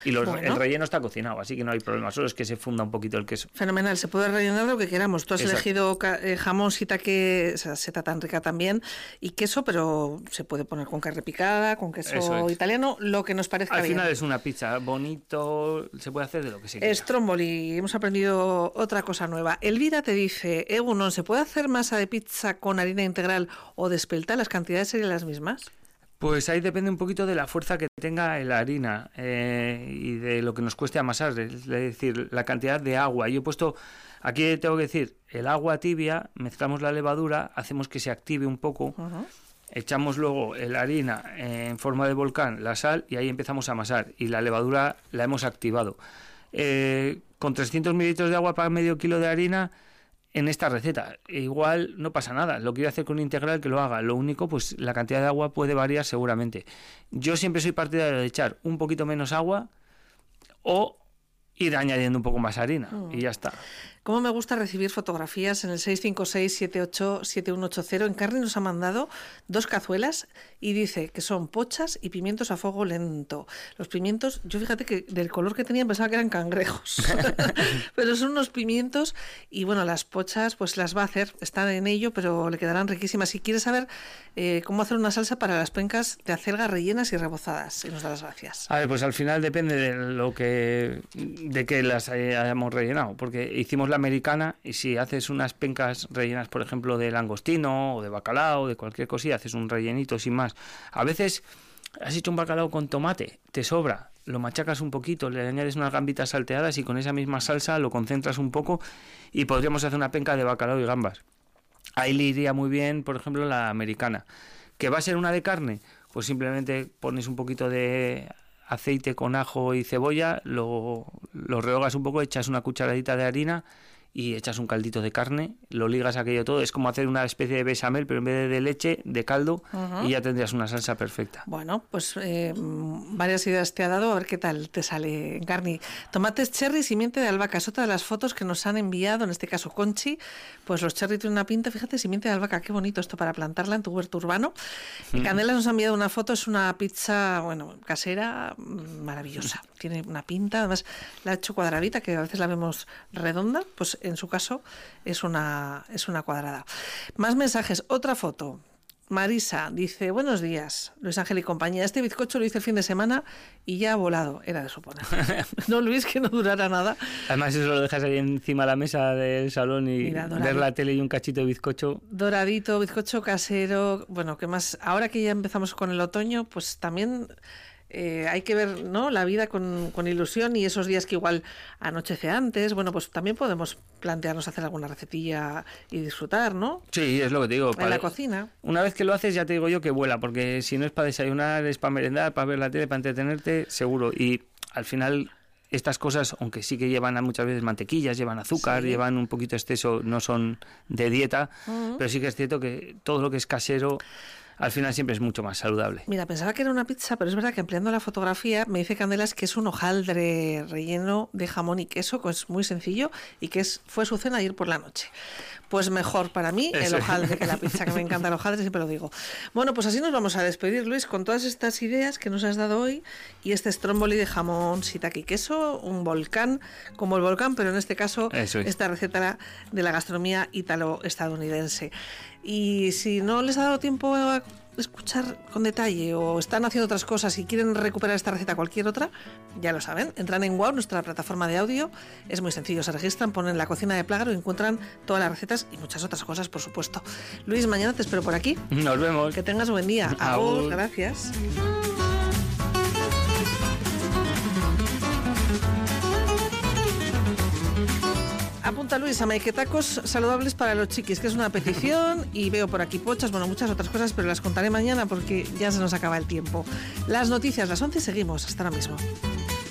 Y el relleno está cocinado, así que no hay problema, solo es que se funda un poquito el queso. Fenomenal, se puede rellenar lo que queramos. Tú has elegido jamón shiitake, seta tan rica también, y queso, pero se puede poner con carne picada, con queso italiano, lo que nos parezca bien. Al final es una pizza bonito, se puede hacer de lo que se quiera. Stromboli, hemos aprendido otra cosa nueva. Elvira te dice, Egunon, ¿se puede hacer masa de pizza con harina integral o de espelta? ¿Las cantidades serían las mismas? Pues ahí depende un poquito de la fuerza que tenga la harina y de lo que nos cueste amasar, es decir, la cantidad de agua. Yo he puesto, aquí tengo que decir, el agua tibia, mezclamos la levadura, hacemos que se active un poco, echamos luego la harina en forma de volcán, la sal, y ahí empezamos a amasar. Y la levadura la hemos activado. Con 300 mililitros de agua para medio kilo de harina, en esta receta, igual no pasa nada, lo quiero hacer con un integral que lo haga, lo único, pues la cantidad de agua puede variar seguramente. Yo siempre soy partidario de echar un poquito menos agua o ir añadiendo un poco más harina y ya está. Cómo me gusta recibir fotografías en el 656-787180. Encarni nos ha mandado 2 cazuelas y dice que son pochas y pimientos a fuego lento. Los pimientos, yo fíjate que del color que tenían pensaba que eran cangrejos, pero son unos pimientos. Y bueno, las pochas pues las va a hacer, están en ello, pero le quedarán riquísimas. Si quieres saber cómo hacer una salsa para las pencas de acelga rellenas y rebozadas, y nos da las gracias. A ver, pues al final depende de que las hayamos rellenado, porque hicimos la americana, y si haces unas pencas rellenas, por ejemplo, de langostino o de bacalao, de cualquier cosilla, haces un rellenito sin más. A veces has hecho un bacalao con tomate, te sobra, lo machacas un poquito, le añades unas gambitas salteadas y con esa misma salsa lo concentras un poco y podríamos hacer una penca de bacalao y gambas. Ahí le iría muy bien, por ejemplo, la americana. ¿Que va a ser una de carne? Pues simplemente pones un poquito de aceite con ajo y cebolla, lo rehogas un poco, echas una cucharadita de harina y echas un caldito de carne, lo ligas aquello todo, es como hacer una especie de bechamel, pero en vez de leche, de caldo, y ya tendrías una salsa perfecta. Bueno, pues varias ideas te ha dado, a ver qué tal te sale, Encarni. Tomates cherry, simiente de albahaca, es otra de las fotos que nos han enviado, en este caso Conchi, pues los cherry tienen una pinta, fíjate, simiente de albahaca, qué bonito esto para plantarla en tu huerto urbano. Y Candela nos ha enviado una foto, es una pizza, bueno, casera, maravillosa, tiene una pinta, además la ha hecho cuadradita, que a veces la vemos redonda, pues en su caso es una cuadrada. Más mensajes, otra foto. Marisa dice, buenos días, Luis Ángel y compañía. Este bizcocho lo hice el fin de semana y ya ha volado, era de suponer. No, Luis, que no durara nada. Además eso lo dejas ahí encima de la mesa del salón y mira, ver la tele y un cachito de bizcocho. Doradito, bizcocho casero. Bueno, ¿qué más? Ahora que ya empezamos con el otoño, pues también hay que ver, ¿no?, la vida con ilusión, y esos días que igual anochece antes, bueno, pues también podemos plantearnos hacer alguna recetilla y disfrutar, ¿no? Sí, es lo que te digo. En la cocina. Una vez que lo haces, ya te digo yo que vuela, porque si no es para desayunar, es para merendar, para ver la tele, para entretenerte, seguro. Y al final estas cosas, aunque sí que llevan muchas veces mantequillas, llevan azúcar, llevan un poquito exceso, no son de dieta, pero sí que es cierto que todo lo que es casero al final siempre es mucho más saludable. Mira, pensaba que era una pizza, pero es verdad que ampliando la fotografía me dice Candelas que es un hojaldre relleno de jamón y queso, que es muy sencillo y que fue su cena ayer por la noche. Pues mejor para mí el hojaldre que la pizza, que me encanta el hojaldre, siempre lo digo. Bueno, pues así nos vamos a despedir, Luis, con todas estas ideas que nos has dado hoy y este stromboli de jamón, shiitake y queso, un volcán, como el volcán, pero en este caso esta receta de la gastronomía ítalo-estadounidense. Y si no les ha dado tiempo a escuchar con detalle o están haciendo otras cosas y quieren recuperar esta receta, cualquier otra, ya lo saben, entran en WOW, nuestra plataforma de audio, es muy sencillo, se registran, ponen la cocina de Plágaro y encuentran todas las recetas y muchas otras cosas, por supuesto. Luis, mañana te espero por aquí. Nos vemos. Que tengas buen día. Agur, gracias. Apunta Luis a maiketacos saludables para los chiquis, que es una petición, y veo por aquí pochas, bueno, muchas otras cosas, pero las contaré mañana porque ya se nos acaba el tiempo. Las noticias, las 11, seguimos, hasta ahora mismo.